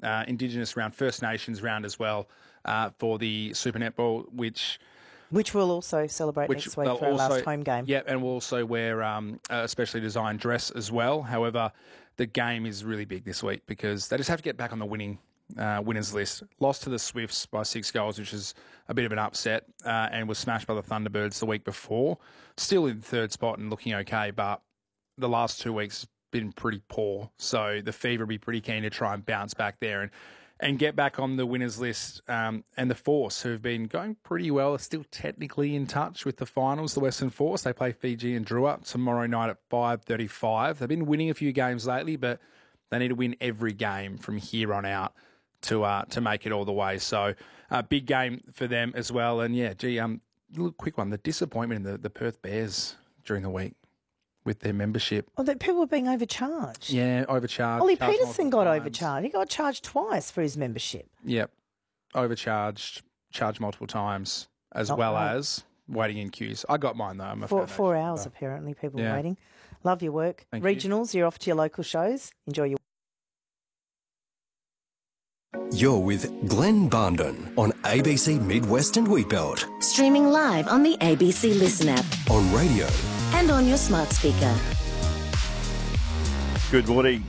Indigenous round, First Nations round as well for the Super Netball, which we'll also celebrate next week for our last home game. Yeah, and we'll also wear a specially designed dress as well. However, the game is really big this week because they just have to get back on the winners list. Lost to the Swifts by 6 goals, which is a bit of an upset, and was smashed by the Thunderbirds the week before. Still in third spot and looking okay, but the last 2 weeks has been pretty poor. So the Fever will be pretty keen to try and bounce back there and get back on the winners list. And the Force, who've been going pretty well, are still technically in touch with the finals. The Western Force, they play Fiji and Drua tomorrow night at 5:35. They've been winning a few games lately, but they need to win every game from here on out to make it all the way. So big game for them as well. And yeah, a little quick one. The disappointment in the Perth Bears during the week with their membership. Oh, that people were being overcharged. Yeah, overcharged. Ollie Peterson got overcharged. He got charged twice for his membership. Yep. Overcharged, charged multiple times, as well as waiting in queues. I got mine, though. I'm a 4 hours, apparently, people were waiting. Love your work. Thank Regionals, you're off to your local shows. Enjoy your... You're with Glenn Barndon on ABC Midwest and Wheatbelt. Streaming live on the ABC Listen app. On radio. And on your smart speaker. Good morning.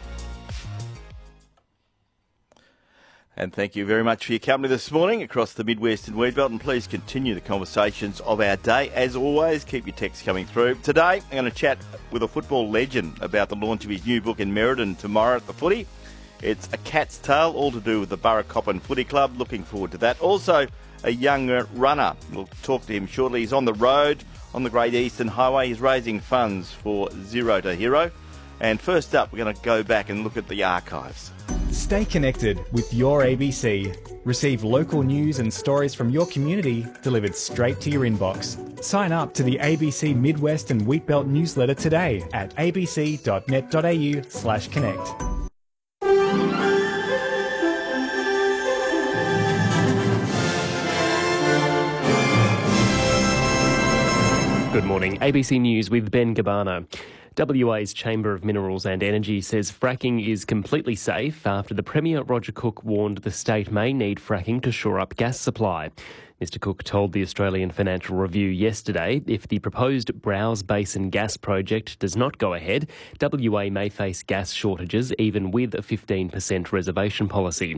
And thank you very much for your company this morning across the Midwest and Wheatbelt. And please continue the conversations of our day. As always, keep your texts coming through. Today, I'm going to chat with a football legend about the launch of his new book in Merredin tomorrow at the Footy. It's A Cat's Tale, all to do with the Burracoppin Footy Club. Looking forward to that. Also, a young runner. We'll talk to him shortly. He's on the road on the Great Eastern Highway. He's raising funds for Zero to Hero. And first up, we're going to go back and look at the archives. Stay connected with your ABC. Receive local news and stories from your community delivered straight to your inbox. Sign up to the ABC Midwest and Wheatbelt newsletter today at abc.net.au/connect. Good morning. ABC News with Ben Gabano. WA's Chamber of Minerals and Energy says fracking is completely safe after the Premier Roger Cook warned the state may need fracking to shore up gas supply. Mr Cook told the Australian Financial Review yesterday if the proposed Browse Basin gas project does not go ahead, WA may face gas shortages even with a 15% reservation policy.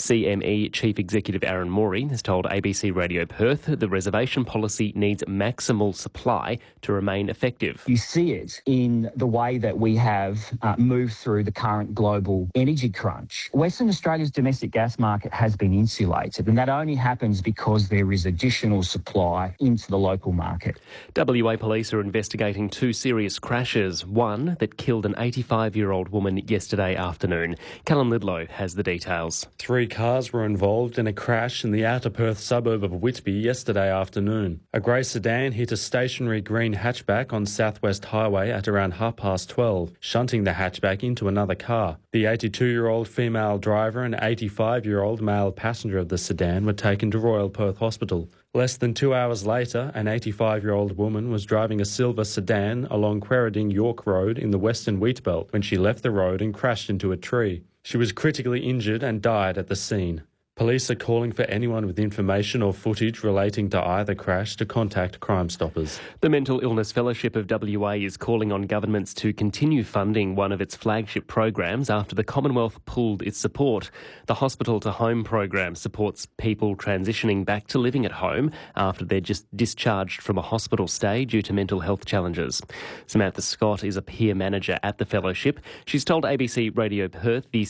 CME Chief Executive Aaron Morey has told ABC Radio Perth the reservation policy needs maximal supply to remain effective. You see it in the way that we have moved through the current global energy crunch. Western Australia's domestic gas market has been insulated, and that only happens because there is additional supply into the local market. WA police are investigating 2 serious crashes, one that killed an 85-year-old woman yesterday afternoon. Callum Lidlow has the details. 3 cars were involved in a crash in the outer Perth suburb of Whitby yesterday afternoon. A grey sedan hit a stationary green hatchback on Southwest Highway at around 12:30, shunting the hatchback into another car. The 82-year-old female driver and 85-year-old male passenger of the sedan were taken to Royal Perth Hospital. Less than 2 hours later, an 85-year-old woman was driving a silver sedan along Quairading York Road in the Western Wheatbelt when she left the road and crashed into a tree. She was critically injured and died at the scene. Police are calling for anyone with information or footage relating to either crash to contact Crime Stoppers. The Mental Illness Fellowship of WA is calling on governments to continue funding one of its flagship programs after the Commonwealth pulled its support. The Hospital to Home program supports people transitioning back to living at home after they're just discharged from a hospital stay due to mental health challenges. Samantha Scott is a peer manager at the fellowship. She's told ABC Radio Perth the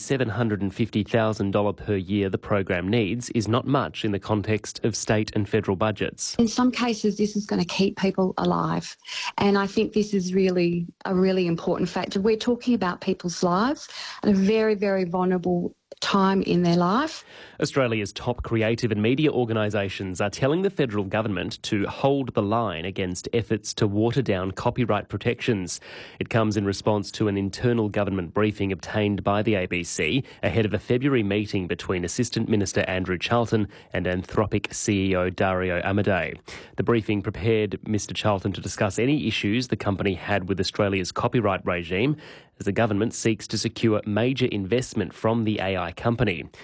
$750,000 per year the program needs is not much in the context of state and federal budgets. In some cases, this is going to keep people alive. And I think this is really a really important factor. We're talking about people's lives at a very, very vulnerable time in their life. Australia's top creative and media organisations are telling the federal government to hold the line against efforts to water down copyright protections. It comes in response to an internal government briefing obtained by the ABC ahead of a February meeting between Assistant Minister Andrew Charlton and Anthropic CEO Dario Amodei. The briefing prepared Mr Charlton to discuss any issues the company had with Australia's copyright regime as the government seeks to secure major investment from the AI company.